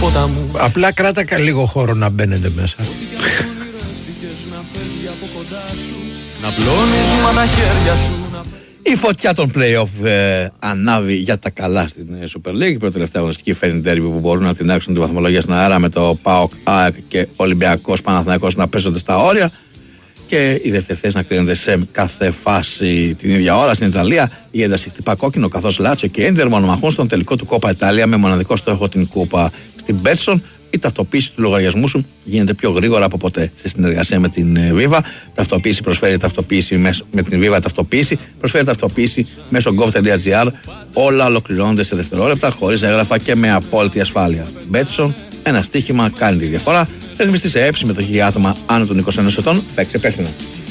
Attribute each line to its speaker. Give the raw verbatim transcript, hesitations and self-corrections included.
Speaker 1: ποταμού.
Speaker 2: Απλά κράτα λίγο χώρο να μπαίνετε μέσα.
Speaker 1: Να πλώνεις μα τα χέρια σου.
Speaker 3: Η φωτιά των play-off ε, ανάβει για τα καλά στην Super League. Η πρώτη τελευταία αγωνιστική φέρνει ντέρμπι που μπορούν να τεινάξουν τη βαθμολογία στην αέρα με το ΠΑΟΚ, ΑΕΚ και Ολυμπιακός Παναθηναϊκός να παίζονται στα όρια. Και οι δεύτερη θέση να κρίνονται σε κάθε φάση την ίδια ώρα. Στην Ιταλία η ένταση χτυπά κόκκινο, καθώς Λάτσιο και Ίντερ μονομαχούν στον τελικό του Κόπα Ιταλία με μοναδικό στόχο την κούπα. Στην Μπέτσον η ταυτοποίηση του λογαριασμού σου γίνεται πιο γρήγορα από ποτέ. Σε συνεργασία με την Viva, ταυτοποίηση προσφέρει ταυτοποίηση μέσω, με την Viva ταυτοποίηση προσφέρει ταυτοποίηση μέσω gov.gr. Όλα ολοκληρώνονται σε δευτερόλεπτα, χωρίς έγγραφα και με απόλυτη ασφάλεια. Μπέτσον, ένα στοίχημα κάνει τη διαφορά. Ρυθμιστή σε ΕΕ, συμμετοχή για άτομα άνω των είκοσι ενός ετών, παίξε υπεύθυνα.